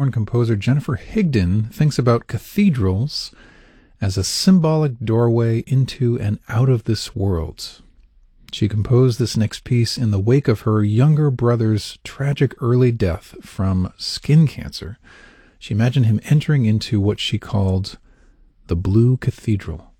born composer Jennifer Higdon thinks about cathedrals as a symbolic doorway into and out of this world. She composed this next piece in the wake of her younger brother's tragic early death from skin cancer. She imagined him entering into what she called the Blue Cathedral.